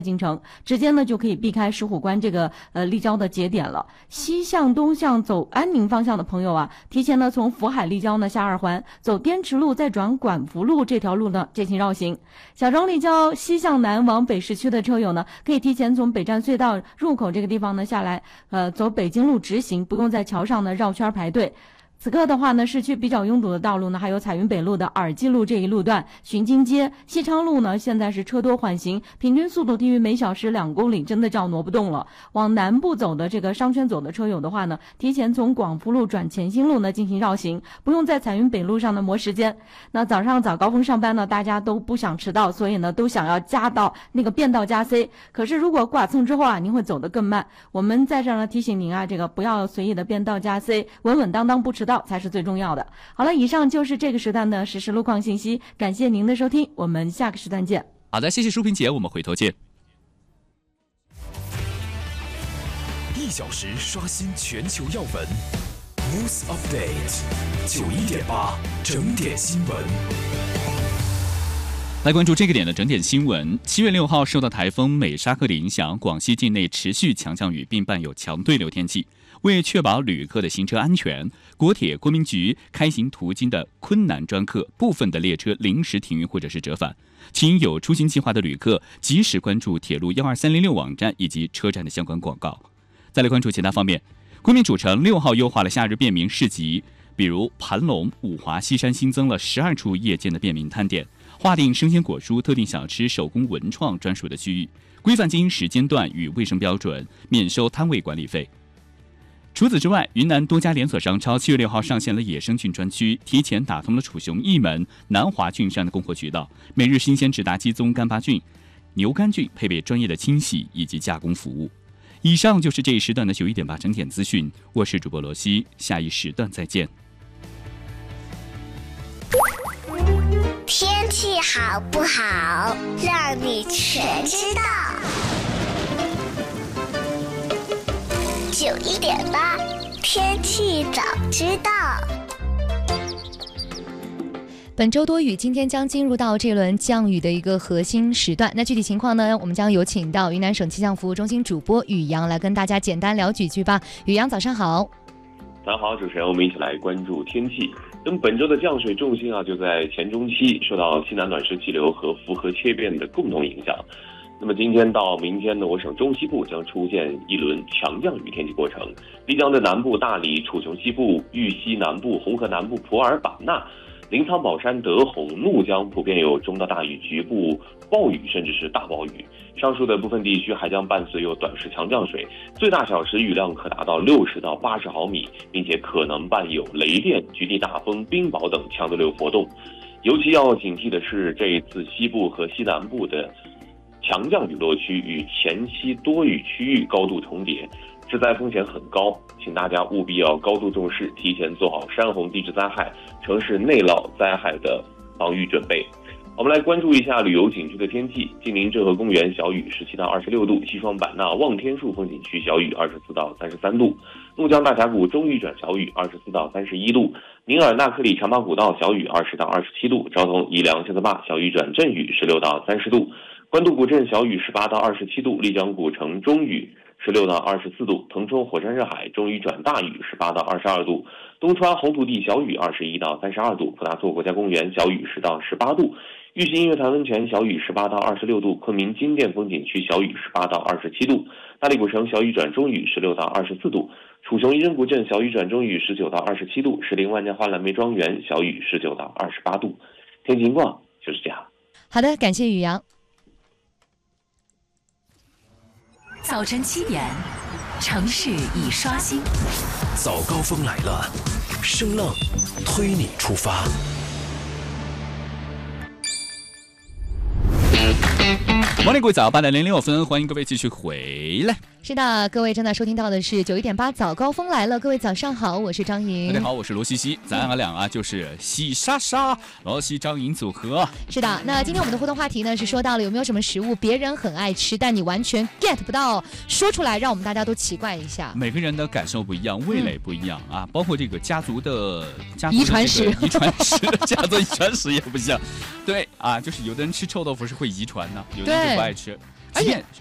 京城，直接呢就可以避开石虎关这个立交的节点了。西向东向走安宁方向的朋友啊，提前呢从福海立交呢下2环，走滇池路再转管福路这条路呢进行绕行。小庄立交西向南往北市区的车友呢，可以提前从北站隧道入口这个地方呢下来，走北京路直行，不用在桥上呢绕圈排队。此刻的话呢，市区比较拥堵的道路呢，还有彩云北路的耳机路这一路段、巡京街、西昌路呢，现在是车多缓行，平均速度低于每小时2公里，真的叫挪不动了。往南部走的这个商圈走的车友的话呢，提前从广福路转前兴路呢进行绕行，不用在彩云北路上呢磨时间。那早上早高峰上班呢，大家都不想迟到，所以呢都想要加到那个变道加 C。可是如果剐蹭之后啊，您会走得更慢。我们在这儿呢提醒您啊，这个不要随意的变道加 C， 稳稳当当不迟到才是最重要的。好了，以上就是这个时段的实时路况信息，感谢您的收听，我们下个时段见。 好的，谢谢淑萍姐，我们回头见。 1小时刷新全球要闻 News Update 91.8整点新闻。 来关注这个点的整点新闻。7月6号，受到台风美沙克的影响，广西境内持续强降雨，并伴有强对流天气。为确保旅客的行车安全，国铁国民局开行途经的昆南专客部分的列车临时停运或者是折返，请有出行计划的旅客及时关注铁路12306网站以及车站的相关广告。再来关注其他方面，昆明主城6号优化了夏日便民市集，比如盘龙、五华、西山新增了12处夜间的便民摊点，划定生鲜果蔬、特定小吃、手工文创专属的区域，规范经营时间段与卫生标准，免收摊位管理费。除此之外，云南多家连锁商超7月6号上线了野生菌专区，提前打通了楚雄一门、南华菌山的供货渠道，每日新鲜直达鸡枞干巴菌、牛肝菌，配备专业的清洗以及加工服务。以上就是这一时段的91.8整点资讯，我是主播罗西，下一时段再见。 天气好不好，让你全知道。91.8天气早知道。 本周多雨，今天将进入到这轮降雨的一个核心时段。那具体情况呢，我们将有请到云南省气象服务中心主播宇阳来跟大家简单聊几句吧。宇阳，早上好。 早上好，主持人，我们一起来关注天气。那么本周的降水重心就在前中期，受到西南暖湿气流和复合切变的共同影响。那么今天到明天呢，我省中西部将出现一轮强降雨天气过程。丽江的南部、大理、楚雄西部、玉溪南部、红河南部、普洱、版纳、临沧、宝山、德宏、怒江普遍有中到大雨，局部暴雨甚至是大暴雨。上述的部分地区还将伴随有短时强降水，最大小时雨量可达到60到80毫米，并且可能伴有雷电、局地大风、冰雹等强对流活动。尤其要警惕的是，这一次西部和西南部的强降雨落区与前期多雨区域高度重叠，致灾风险很高，请大家务必要高度重视，提前做好山洪地质灾害、城市内涝灾害的防御准备。我们来关注一下旅游景区的天气。晋宁镇河公园小雨17到26度，西双版纳望天树风景区小雨24到33度，怒江大峡谷中雨转小雨24到31度，宁尔纳克里长马古道小雨20到27度，昭通宜良蝎子坝小雨转阵雨16到30度，官渡古镇小雨18到27度，丽江古城中雨16到24度，腾冲火山热海中雨转大雨18到22度，东川红土地小雨21到32度，普达措国家公园小雨10到18度，玉溪音乐潭温泉小雨18到26度，昆明金殿风景区小雨18到27度，大理古城小雨转中雨16到24度，楚雄伊人古镇小雨转中雨19到27度，石林万家花蓝莓庄园小雨19到28度。天气情况就是这样。 好的，感谢宇阳。 早晨7点，城市已刷新。 早高峰来了，声浪推你出发。 晚点各位早，8点06分，欢迎各位继续回来。 是的，各位正在收听到的是91.8早高峰来了，各位早上好，我是张莹。 大家好，我是罗西西，咱俩就是西莎莎、罗西张莹组合。 是的，那今天我们的互动话题呢是说到了有没有什么食物别人很爱吃，但你完全 get 不到，说出来让我们大家都奇怪一下。 每个人的感受不一样，味蕾不一样啊，包括这个家族的遗传史， 家族遗传史也不一样。对啊，就是有的人吃臭豆腐是会遗传的，有的人就不爱吃。 即便